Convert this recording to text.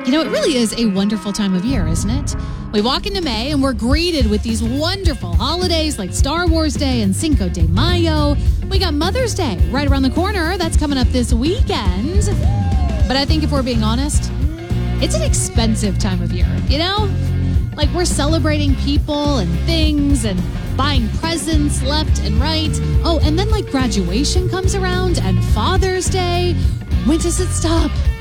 You know, it really is a wonderful time of year, isn't it? We walk into May and we're greeted with these wonderful holidays like Star Wars Day and Cinco de Mayo. We got Mother's Day right around the corner. That's coming up this weekend. But I think if we're being honest, it's an expensive time of year, you know? Like we're celebrating people and things and buying presents left and right. Oh, and then like graduation comes around and Father's Day. When does it stop?